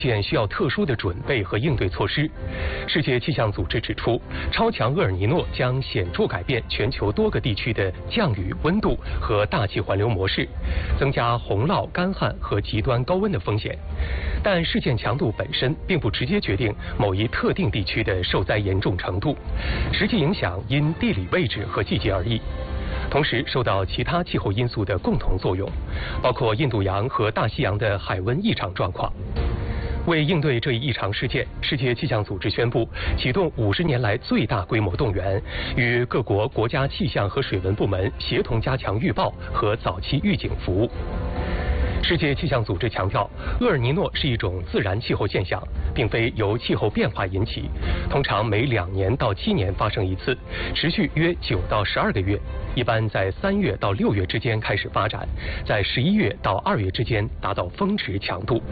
件需要特殊的准备和应对措施。世界气象组织指出，超强厄尔尼诺将显著改变全球多个地区的降雨、温度和大气环流模式，增加洪涝、干旱和极端高温的风险。但事件强度本身并不直接决定某一特定地区的受灾严重程度，实际影响因地理位置和季节而异。同时受到其他气候因素的共同作用，包括印度洋和大西洋的海温异常状况。为应对这一异常事件，世界气象组织宣布启动50年来最大规模动员，与各国国家气象和水文部门协同加强预报和早期预警服务。世界气象组织强调，厄尔尼诺是一种自然气候现象，并非由气候变化引起，通常每2年到7年发生一次，持续约9到12个月，一般在3月到6月之间开始发展，在11月到2月之间达到峰值强度。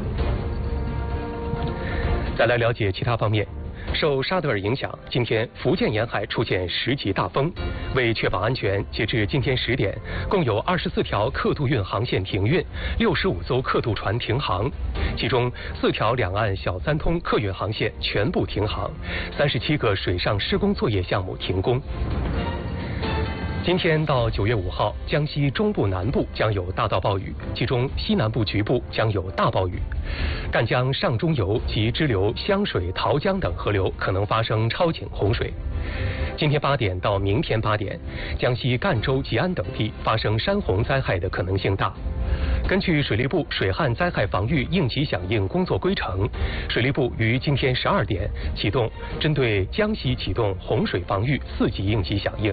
再来了解其他方面。受沙德尔影响，今天福建沿海出现10级大风。为确保安全，截至今天10点，共有24条客渡运航线停运，65艘客渡船停航，其中4条两岸小三通客运航线全部停航，37个水上施工作业项目停工。今天到9月5号，江西中部南部将有大到暴雨，其中西南部局部将有大暴雨。赣江上中游及支流湘水、桃江等河流可能发生超警洪水。今天8点到明天8点，江西赣州、吉安等地发生山洪灾害的可能性大。根据水利部水旱灾害防御应急响应工作规程，水利部于今天12点启动针对江西启动洪水防御4级应急响应。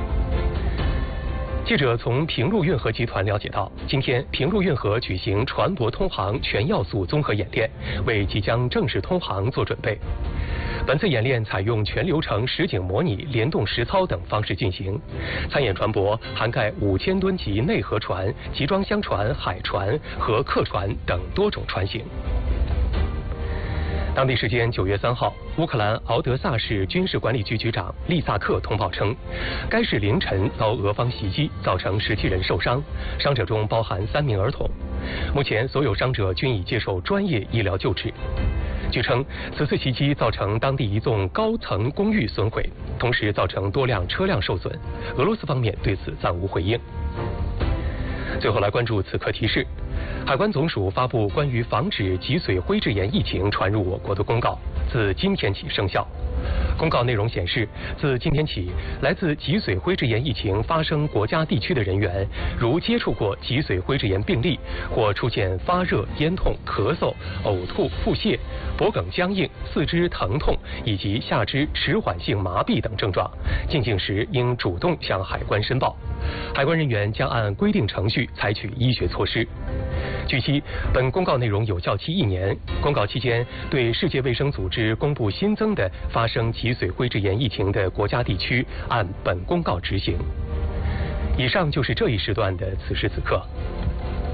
记者从平陆运河集团了解到，今天平陆运河举行船舶通航全要素综合演练，为即将正式通航做准备。本次演练采用全流程实景模拟、联动实操等方式进行，参演船舶涵盖5000吨级内河船、集装箱船、海船和客船等多种船型。当地时间9月3号，乌克兰敖德萨市军事管理局局长利萨克通报称，该市凌晨遭俄方袭击，造成17人受伤，伤者中包含3名儿童。目前所有伤者均已接受专业医疗救治。据称，此次袭击造成当地一栋高层公寓损毁，同时造成多辆车辆受损。俄罗斯方面对此暂无回应。最后来关注此刻提示。海关总署发布关于防止脊髓灰质炎疫情传入我国的公告，自今天起生效。公告内容显示，自今天起，来自脊髓灰质炎疫情发生国家地区的人员，如接触过脊髓灰质炎病例，或出现发热、咽痛、咳嗽、呕吐、腹泻、脖梗僵硬、四肢疼痛以及下肢迟缓性麻痹等症状，进境时应主动向海关申报，海关人员将按规定程序采取医学措施。据悉，本公告内容有效期1年。公告期间，对世界卫生组织公布新增的发生脊髓灰质炎疫情的国家地区，按本公告执行。以上就是这一时段的此时此刻。